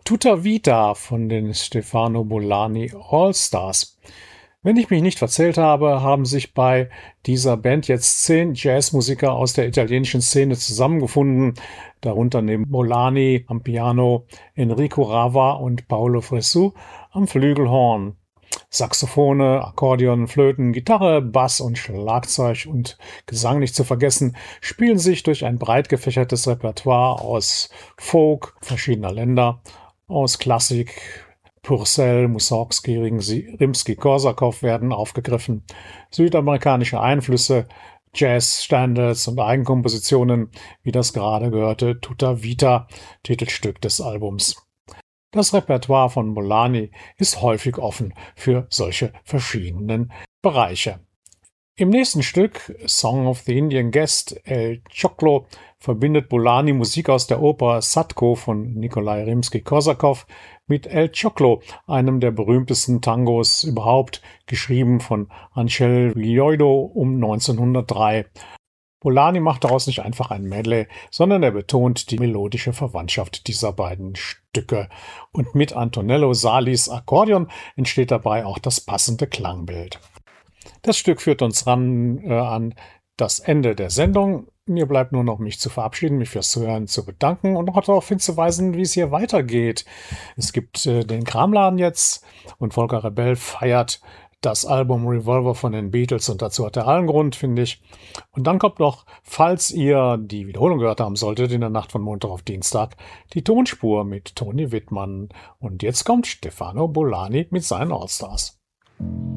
Tutta Vita von den Stefano Bollani All-Stars. Wenn ich mich nicht verzählt habe, haben sich bei dieser Band jetzt 10 Jazzmusiker aus der italienischen Szene zusammengefunden, darunter neben Bollani am Piano, Enrico Rava und Paolo Fresu am Flügelhorn. Saxophone, Akkordeon, Flöten, Gitarre, Bass und Schlagzeug und Gesang nicht zu vergessen, spielen sich durch ein breit gefächertes Repertoire aus Folk verschiedener Länder, aus Klassik, Purcell, Mussorgsky, Rimsky-Korsakow werden aufgegriffen, südamerikanische Einflüsse, Jazz-Standards und Eigenkompositionen, wie das gerade gehörte Tutta Vita, Titelstück des Albums. Das Repertoire von Bollani ist häufig offen für solche verschiedenen Bereiche. Im nächsten Stück, Song of the Indian Guest, El Choclo, verbindet Bollani Musik aus der Oper Sadko von Nikolai Rimsky-Korsakow mit El Choclo, einem der berühmtesten Tangos überhaupt, geschrieben von Angel Villoldo um 1903. Bollani macht daraus nicht einfach ein Medley, sondern er betont die melodische Verwandtschaft dieser beiden Stücke. Und mit Antonello Salis Akkordeon entsteht dabei auch das passende Klangbild. Das Stück führt uns an das Ende der Sendung. Mir bleibt nur noch, mich zu verabschieden, mich fürs Zuhören zu bedanken und auch darauf hinzuweisen, wie es hier weitergeht. Es gibt den Kramladen jetzt und Volker Rebell feiert das Album Revolver von den Beatles und dazu hat er allen Grund, finde ich. Und dann kommt noch, falls ihr die Wiederholung gehört haben solltet, in der Nacht von Montag auf Dienstag, die Tonspur mit Toni Wittmann. Und jetzt kommt Stefano Bollani mit seinen Allstars.